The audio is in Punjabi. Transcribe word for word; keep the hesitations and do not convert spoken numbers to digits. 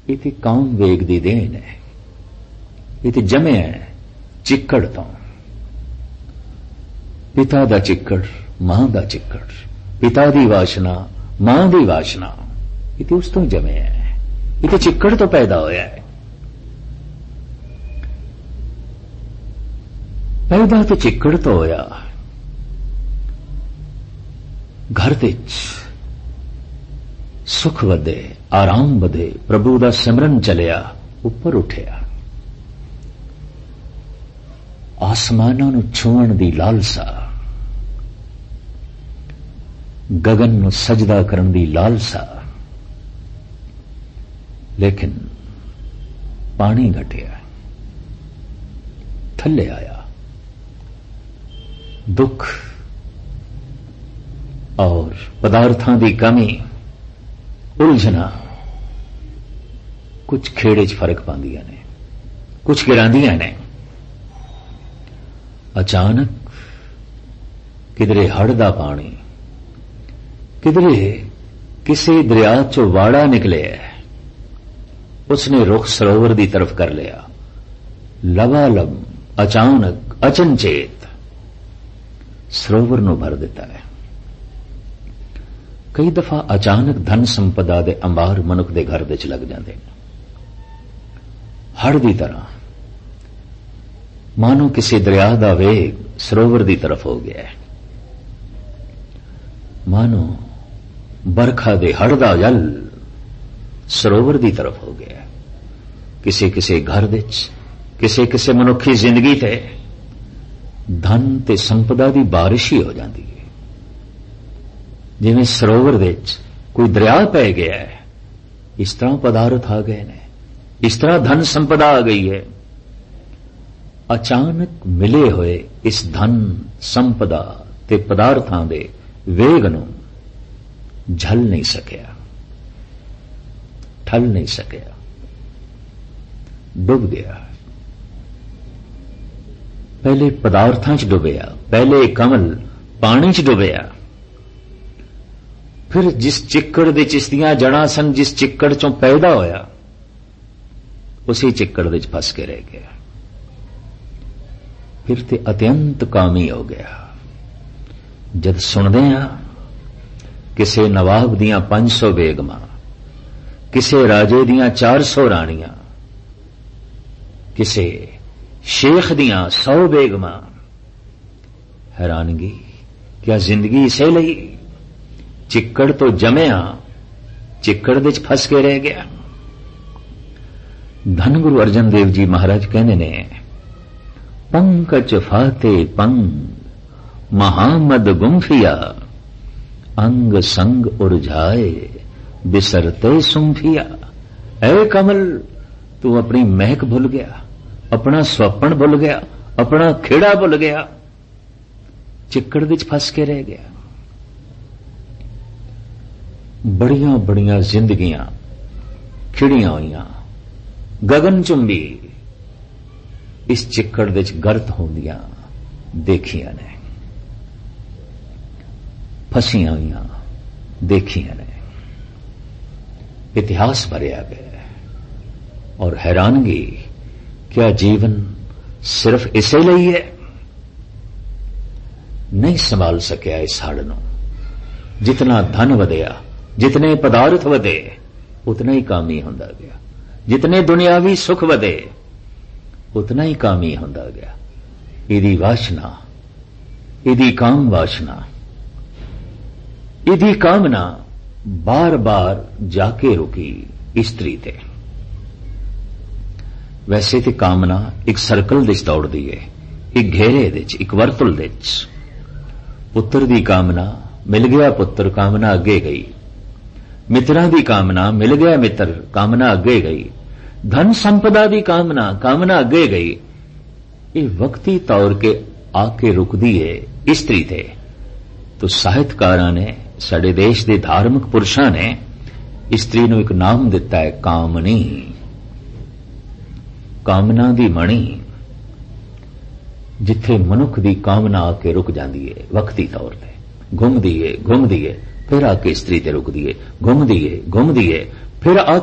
ਇਹ ਤੇ ਕਾਮ ਵੇਗ ਦੀ ਦੇਣ ਹੈ। ਇਹ ਤੇ ਜਮਿਆ ਹੈ ਚਿੱਕੜ ਤੋਂ। ਪਿਤਾ ਦਾ ਚਿੱਕੜ, ਮਾਂ ਦਾ ਚਿੱਕੜ, ਪਿਤਾ ਦੀ ਵਾਸ਼ਨਾ, ਮਾਂ ਦੀ ਵਾਸ਼ਨਾ, ਇਹ ਤੇ ਉਸ ਤੋਂ ਜਮਿਆ ਹੈ। ਇਹ ਤੇ ਚਿੱਕੜ ਤੋਂ ਪੈਦਾ ਹੋਇਆ ਹੈ। ਪੈਦਾ ਤੇ ਚਿੱਕੜ ਤੋਂ ਹੋਇਆ। ਘਰ ਵਿੱਚ ਸੁਖ ਵਧੇ, ਆਰਾਮ ਵਧੇ, ਪ੍ਰਭੂ ਦਾ ਸਿਮਰਨ ਚਲਿਆ, ਉੱਪਰ ਉੱਠਿਆ। ਆਸਮਾਨਾਂ ਨੂੰ ਛੂਹਣ ਦੀ ਲਾਲਸਾ, ਗਗਨ ਨੂੰ ਸਜਦਾ ਕਰਨ ਦੀ ਲਾਲਸਾ, ਲੇਕਿਨ ਪਾਣੀ ਘਟਿਆ, ਥੱਲੇ ਆਇਆ। ਦੁੱਖ ਔਰ ਪਦਾਰਥਾਂ ਦੀ ਕਮੀ, ਉਲਝਣਾ ਕੁਝ ਖੇੜੇ 'ਚ ਫਰਕ ਪਾਉਂਦੀਆਂ ਨੇ, ਕੁਝ ਗਿਰਾਉਂਦੀਆਂ ਨੇ। ਅਚਾਨਕ ਕਿਧਰੇ ਹੜ੍ਹ ਦਾ ਪਾਣੀ, ਕਿਧਰੇ ਕਿਸੇ ਦਰਿਆ 'ਚੋਂ ਵਾੜਾ ਨਿਕਲਿਆ, ਉਸਨੇ ਰੁਖ ਸਰੋਵਰ ਦੀ ਤਰਫ ਕਰ ਲਿਆ। ਲਬਾਲਬ ਅਚਾਨਕ ਅਚਨਚੇਤ ਸਰੋਵਰ ਨੂੰ ਭਰ ਦਿੱਤਾ ਹੈ। ਕਈ ਦਫਾ ਅਚਾਨਕ ਧਨ ਸੰਪਦਾ ਦੇ ਅੰਬਾਰ ਮਨੁੱਖ ਦੇ ਘਰ ਵਿੱਚ ਲੱਗ ਜਾਂਦੇ ਨੇ, ਹੜ੍ਹ ਦੀ ਤਰ੍ਹਾਂ। ਮਾਨੋ ਕਿਸੇ ਦਰਿਆ ਦਾ ਵੇਗ ਸਰੋਵਰ ਦੀ ਤਰਫ ਹੋ ਗਿਆ ਹੈ। ਮਾਨੋ ਬਰਖਾ ਦੇ ਹੜ੍ਹ ਦਾ ਜਲ ਸਰੋਵਰ ਦੀ ਤਰਫ ਹੋ ਗਿਆ। ਕਿਸੇ ਕਿਸੇ ਘਰ ਵਿੱਚ, ਕਿਸੇ ਕਿਸੇ ਮਨੁੱਖੀ ਜ਼ਿੰਦਗੀ ਤੇ ਧਨ ਤੇ ਸੰਪਦਾ ਦੀ ਬਾਰਿਸ਼ ਹੀ ਹੋ ਜਾਂਦੀ ਹੈ। ਜਿਵੇਂ ਸਰੋਵਰ ਵਿੱਚ ਕੋਈ ਦਰਿਆ ਪੈ ਗਿਆ ਹੈ, ਇਸ ਤਰ੍ਹਾਂ ਪਦਾਰਥ ਆ ਗਏ ਨੇ, ਇਸ ਤਰ੍ਹਾਂ ਧਨ ਸੰਪਦਾ ਆ ਗਈ ਹੈ। ਅਚਾਨਕ ਮਿਲੇ ਹੋਏ ਇਸ ਧਨ ਸੰਪਦਾ ਤੇ ਪਦਾਰਥਾਂ ਦੇ ਵੇਗ ਨੂੰ ਝੱਲ ਨਹੀਂ ਸਕਿਆ, ਠੱਲ ਨਹੀਂ ਸਕਿਆ, ਡੁੱਬ ਗਿਆ। ਪਹਿਲੇ ਪਦਾਰਥਾਂ 'ਚ ਡੁੱਬਿਆ, ਪਹਿਲੇ ਕਮਲ ਪਾਣੀ 'ਚ ਡੁੱਬਿਆ, ਫਿਰ ਜਿਸ ਚਿੱਕੜ ਦੇ ਜਿਸਦੀਆਂ ਜੜਾਂ ਸਨ, ਜਿਸ ਚਿੱਕੜ 'ਚੋਂ ਪੈਦਾ ਹੋਇਆ, ਉਸੇ ਚਿੱਕੜ ਵਿੱਚ ਫਸ ਕੇ ਰਹਿ ਗਿਆ। ਫਿਰ ਤੇ ਅਤਿਅੰਤ ਕਾਮੀ ਹੋ ਗਿਆ। ਜਦ ਸੁਣਦੇ ਹਾਂ ਕਿਸੇ ਨਵਾਬ ਦੀਆਂ ਪੰਜ ਸੌ ਬੇਗਮਾਂ, ਕਿਸੇ ਰਾਜੇ ਦੀਆਂ ਚਾਰ ਸੌ ਰਾਣੀਆਂ, ਕਿਸੇ ਸ਼ੇਖ ਦੀਆਂ ਸੌ ਬੇਗਮਾਂ, ਹੈਰਾਨਗੀ, ਕਿਆ ਜ਼ਿੰਦਗੀ ਇਸੇ ਲਈ? ਚਿੱਕੜ ਤੋਂ ਜਮਿਆ, ਚਿੱਕੜ ਵਿੱਚ ਫਸ ਕੇ ਰਹਿ ਗਿਆ। ਧੰਨ ਗੁਰੂ ਅਰਜਨ ਦੇਵ ਜੀ ਮਹਾਰਾਜ ਕਹਿੰਦੇ ਨੇ, ਪੰਕਜ ਫਾਤੇ ਪੰਗ ਮਹਾਮਦ ਗੁੰਫਿਆ, ਅੰਗ ਸੰਗ ਉਰਝਾਏ ਬਿਸਰਤੇ ਸੁੰਫਿਆ। ਐ ਕਮਲ, ਤੂੰ ਆਪਣੀ ਮਹਿਕ ਭੁੱਲ ਗਿਆ, ਆਪਣਾ ਸੁਪਨ ਭੁੱਲ ਗਿਆ, ਆਪਣਾ ਖੇੜਾ ਭੁੱਲ ਗਿਆ, ਚਿੱਕੜ ਵਿੱਚ ਫਸ ਕੇ ਰਹਿ ਗਿਆ। ਬੜੀਆਂ ਬੜੀਆਂ ਜ਼ਿੰਦਗੀਆਂ ਖਿੜੀਆਂ ਹੋਈਆਂ, ਗਗਨ ਚੁੰਬੀ, ਇਸ ਚਿੱਕੜ ਵਿੱਚ ਗਰਤ ਹੁੰਦੀਆਂ ਦੇਖੀਆਂ ਨੇ, ਫਸੀਆਂ ਹੋਈਆਂ ਦੇਖੀਆਂ ਨੇ। ਇਤਿਹਾਸ ਭਰਿਆ ਗਿਆ ਔਰ ਹੈਰਾਨਗੀ, ਕਿਆ ਜੀਵਨ ਸਿਰਫ ਇਸੇ ਲਈ ਹੈ? ਨਹੀਂ ਸੰਭਾਲ ਸਕਿਆ ਇਸ ਹੜ ਨੂੰ। ਜਿਤਨਾ ਧਨ ਵਧਿਆ, ਜਿਤਨੇ ਪਦਾਰਥ ਵਧੇ, ਉਤਨਾ ਹੀ ਕਾਮੀ ਹੁੰਦਾ ਗਿਆ। ਜਿਤਨੇ ਦੁਨਿਆਵੀ ਸੁਖ ਵਧੇ, ਉਤਨਾ ਹੀ ਕਾਮੀ ਹੁੰਦਾ ਗਿਆ। ਇਹਦੀ ਵਾਸ਼ਨਾ, ਇਹਦੀ ਕਾਮ ਵਾਸ਼ਨਾ, ਇਹਦੀ ਕਾਮਨਾ ਬਾਰ-ਬਾਰ ਜਾ ਕੇ ਰੁਕੀ ਇਸਤਰੀ ਤੇ। ਵੈਸੇ ਤੇ ਕਾਮਨਾ ਇੱਕ ਸਰਕਲ ਵਿੱਚ ਦੌੜਦੀ ਹੈ, ਇੱਕ ਘੇਰੇ ਵਿੱਚ, ਇੱਕ ਵਰਤੁਲ ਵਿੱਚ। ਪੁੱਤਰ ਦੀ ਕਾਮਨਾ, ਮਿਲ ਗਿਆ ਪੁੱਤਰ, ਕਾਮਨਾ ਅੱਗੇ ਗਈ। ਮਿੱਤਰਾਂ ਦੀ ਕਾਮਨਾ, ਮਿਲ ਗਿਆ ਮਿੱਤਰ, ਕਾਮਨਾ ਅੱਗੇ ਗਈ। ਧਨ ਸੰਪਦਾ ਦੀ ਕਾਮਨਾ, ਕਾਮਨਾ ਅੱਗੇ ਗਈ। ਇਹ ਵਕਤੀ ਤੌਰ ਕੇ ਆ ਕੇ ਰੁਕਦੀ ਹੈ ਇਸਤਰੀ ਤੇ। ਤੋ ਸਾਹਿਤਕਾਰਾਂ ਨੇ, ਸਾਡੇ ਦੇਸ਼ ਦੇ ਧਾਰਮਿਕ ਪੁਰਸ਼ਾਂ ਨੇ ਇਸਤਰੀ ਨੂੰ ਇੱਕ ਨਾਮ ਦਿੱਤਾ ਹੈ, ਕਾਮਨੀ। ਕਾਮਨਾ ਦੀ ਮਣੀ, ਜਿੱਥੇ ਮਨੁੱਖ ਦੀ ਕਾਮਨਾ ਆ ਕੇ ਰੁਕ ਜਾਂਦੀ ਹੈ ਵਕਤੀ ਤੌਰ ਤੇ, ਘੁੰਮਦੀ ਹੈ ਘੁੰਮਦੀ ਹੈ, ਫਿਰ ਆ ਕੇ ਇਸਤਰੀ ਤੇ ਰੁਕਦੀ ਹੈ, ਘੁੰਮਦੀ ਹੈ ਘੁੰਮਦੀ ਹੈ, ਫਿਰ ਆ